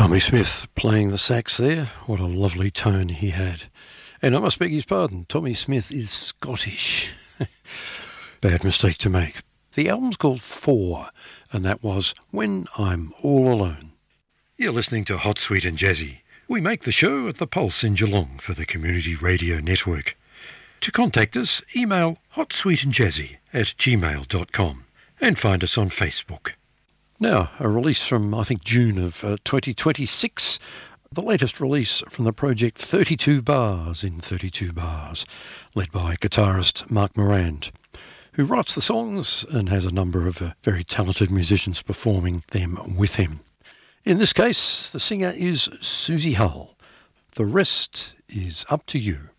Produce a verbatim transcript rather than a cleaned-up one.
Tommy Smith playing the sax there. What a lovely tone he had. And I must beg his pardon, Tommy Smith is Scottish. Bad mistake to make. The album's called Four, and that was When I'm All Alone. You're listening to Hot, Sweet and Jazzy. We make the show at the Pulse in Geelong for the Community Radio Network. To contact us, email hotsweetandjazzy at gmail dot com and find us on Facebook. Now, a release from, I think, June of uh, twenty twenty-six, the latest release from the project thirty-two Bars in thirty-two Bars, led by guitarist Mark Morand, who writes the songs and has a number of uh, very talented musicians performing them with him. In this case, the singer is Susie Hull. The rest is up to you.